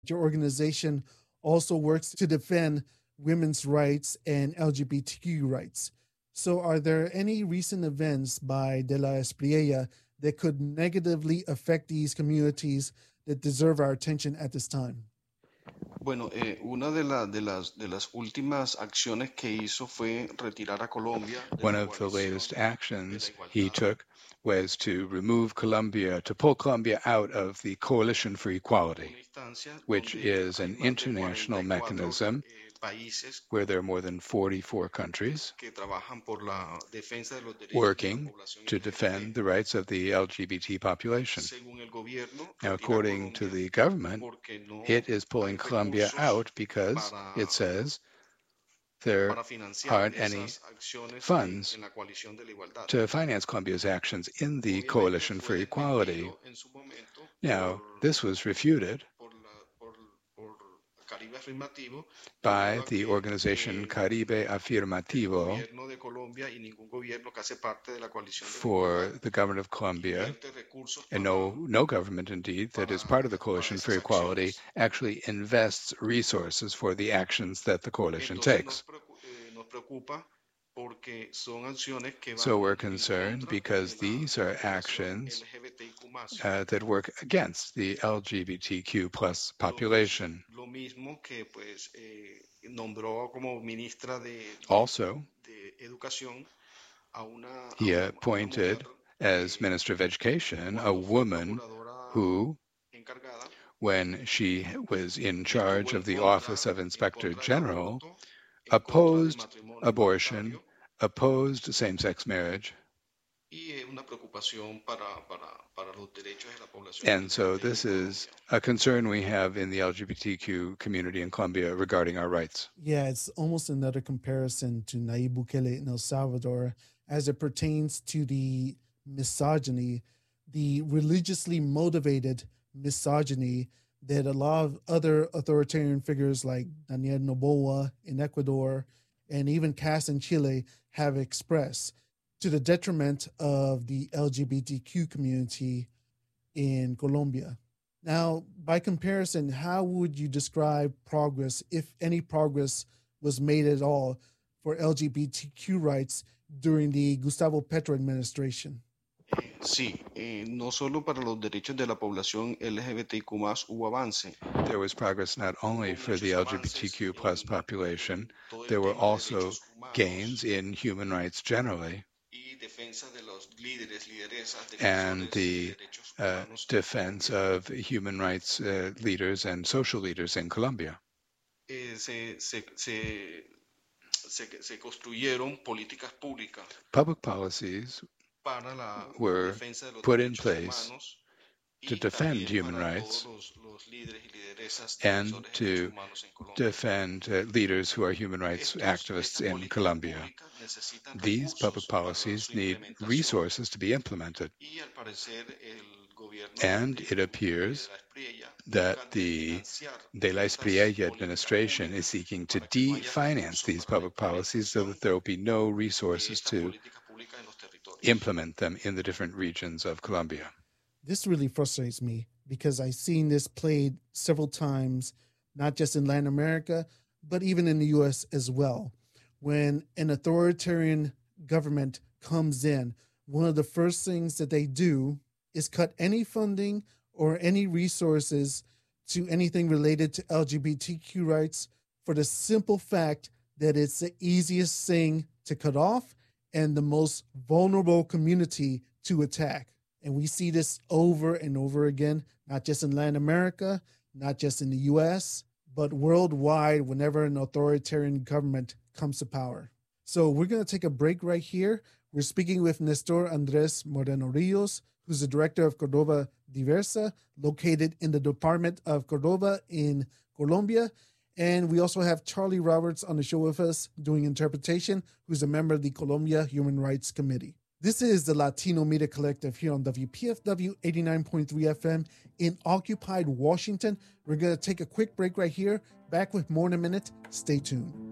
Your organization also works to defend women's rights and LGBTQ rights. So, are there any recent events by De La Espriella that could negatively affect these communities that deserve our attention at this time? Bueno, una de las últimas acciones que hizo fue retirar a Colombia de One la of the coalición latest de la actions he igualdad took was to remove Colombia, to pull Colombia out of the Coalition for Equality, una instancia which donde is hay an más de international 44 mechanism países where there are more than 44 countries que trabajan por la defensa de los derechos de la working población to LGBT. defend the rights of the LGBT population. Según el gobierno, Now, retira a according to Colombia the government, porque no it is hay pulling Colombia recursos out because para, it says there para financiar aren't any esas acciones funds en la coalición de la igualdad. to finance Colombia's actions in the Obviamente Coalition for fue Equality. desmentido en su momento Now, this was refuted por Caribe Afirmativo by debido a the organization Caribe el Afirmativo gobierno de Colombia y ningún gobierno que hace parte de la coalición de la for igualdad the government of Colombia, invierte recursos and no government indeed that is para, part of the para Coalition for esas Equality acciones. actually invests resources for the actions that the coalition Entonces takes. nos preocupa porque son acciones que So van we're en concerned contra because de these la are población actions LGBTIQ+. that work against the LGBTQ plus population. Lo mismo que pues nombró como ministra Also, de Educación a he a una mujer appointed as Minister of Education a cuando fue woman procuradora who, encargada, when she was in charge estuvo of the Office of Inspector del General, aborto, en contra del opposed matrimonio abortion, igualitario opposed same-sex marriage. y es una preocupación para los derechos de la población And so LGBT this en is Colombia. a concern we have in the LGBTQ community in Colombia regarding our rights. Yeah, it's almost another comparison to Nayib Bukele in El Salvador as it pertains to the misogyny, the religiously motivated misogyny that a lot of other authoritarian figures like Daniel Noboa in Ecuador and even Cas in Chile have expressed to the detriment of the LGBTQ community in Colombia. Now, by comparison, how would you describe progress, if any progress was made at all, for LGBTQ rights during the Gustavo Petro administration? Sí, no solo para los derechos de la población LGBTIQ+, hubo avance. There was progress not only for the LGBTQ plus population, there were also gains in human rights generally and the defense of human rights leaders and social leaders in Colombia. Se construyeron políticas públicas Public policies para la were defensa de los put in derechos place humanos to y defend también human para rights todos los líderes y lideresas and defensores de to derechos humanos en Colombia. defend leaders who are human rights activists in Colombia. These public policies need resources to be implemented. Y al parecer el gobierno And it appears that the De La Espriella administration is seeking to de-finance these public policies so that there will be no resources to implement them in the different regions of Colombia. This really frustrates me because I've seen this played several times, not just in Latin America, but even in the US as well. When an authoritarian government comes in, one of the first things that they do is cut any funding or any resources to anything related to LGBTQ rights for the simple fact that it's the easiest thing to cut off and the most vulnerable community to attack. And we see this over and over again, not just in Latin America, not just in the US, but worldwide whenever an authoritarian government comes to power. So we're going to take a break right here. We're speaking with Nestor Andres Moreno Rios, who's the director of Cordova Diversa, located in the Department of Cordova in Colombia. And we also have Charlie Roberts on the show with us doing interpretation, who's a member of the Colombia Human Rights Committee. This is the Latino Media Collective here on WPFW 89.3 FM in occupied Washington. We're going to take a quick break right here. Back with more in a minute. Stay tuned.